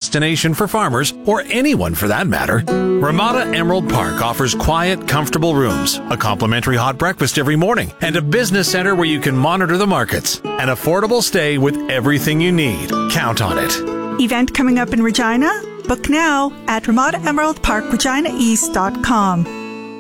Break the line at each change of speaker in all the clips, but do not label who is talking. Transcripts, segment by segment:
destination for farmers, or anyone for that matter. Ramada Emerald Park offers quiet, comfortable rooms, a complimentary hot breakfast every morning, and a business center where you can monitor the markets. An affordable stay with everything you need. Count on it.
Event coming up in Regina? Book now at RamadaEmeraldParkReginaEast.com.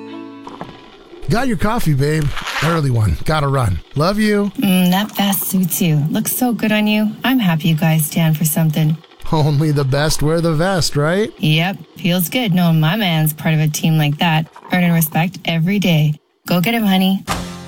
Got your coffee, babe. Early one. Gotta run. Love you.
That vest suits you. Looks so good on you. I'm happy you guys stand for something.
Only the best wear the vest, right?
Yep. Feels good knowing my man's part of a team like that. Earning respect every day. Go get him, honey.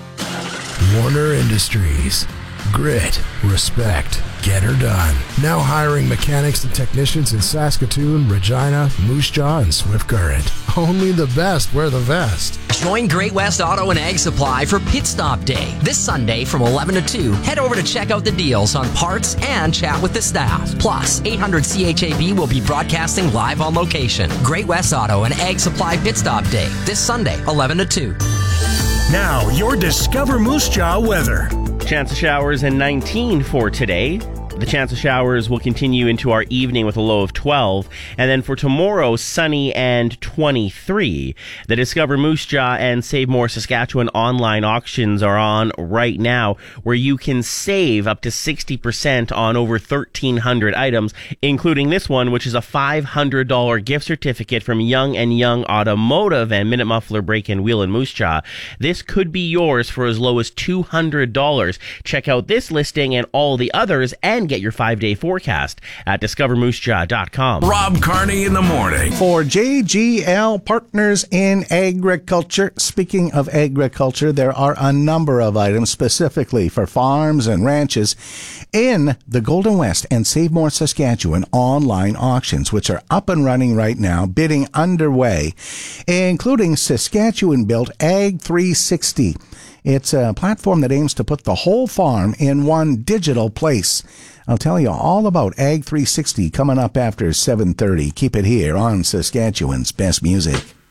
Warner Industries. Grit. Respect. Get her done. Now hiring mechanics and technicians in Saskatoon, Regina, Moose Jaw, and Swift Current. Only the best wear the vest.
Join Great West Auto and Ag Supply for Pit Stop Day. This Sunday from 11 to 2. Head over to check out the deals on parts and chat with the staff. Plus, 800 CHAB will be broadcasting live on location. Great West Auto and Ag Supply Pit Stop Day. This Sunday, 11 to 2.
Now, your Discover Moose Jaw weather.
Chance of showers and 19 for today. The chance of showers will continue into our evening with a low of 12. And then for tomorrow, sunny and 23. The Discover Moose Jaw and Save More Saskatchewan online auctions are on right now, where you can save up to 60% on over 1,300 items, including this one, which is a $500 gift certificate from Young & Young Automotive and Minute Muffler Brake and Wheel in Moose Jaw. This could be yours for as low as $200. Check out this listing and all the others and get your 5-day forecast at discovermoosejaw.com.
Rob Carney in the morning.
For JGL Partners in Agriculture. Speaking of agriculture, there are a number of items specifically for farms and ranches in the Golden West and Save More Saskatchewan online auctions, which are up and running right now, bidding underway, including Saskatchewan-built Ag 360. It's a platform that aims to put the whole farm in one digital place. I'll tell you all about Ag 360 coming up after 7:30. Keep it here on Saskatchewan's Best Music.